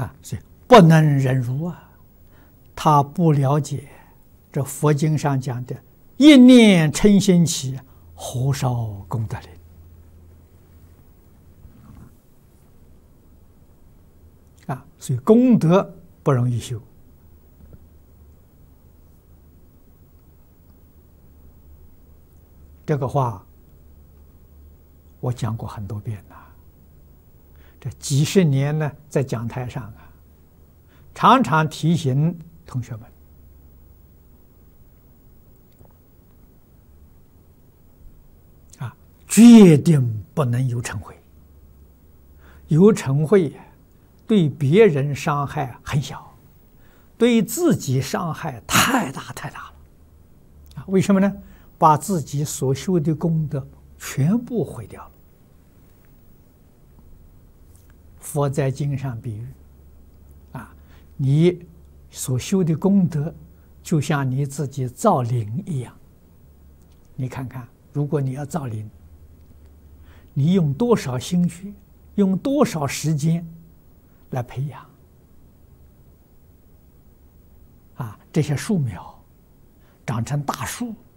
所以不能忍辱啊，他不了解这佛经上讲的一念嗔心起，何少功德林所以功德不容易修。这个话我讲过很多遍了，这几十年呢，在讲台上常常提醒同学们决定不能有嗔秽，有嗔恚对别人伤害很小，对自己伤害太大太大了为什么呢？把自己所修的功德全部毁掉了。佛在经上比喻你所修的功德就像你自己造林一样。你看看，如果你要造林，你用多少心血，用多少时间来培养这些树苗长成大树，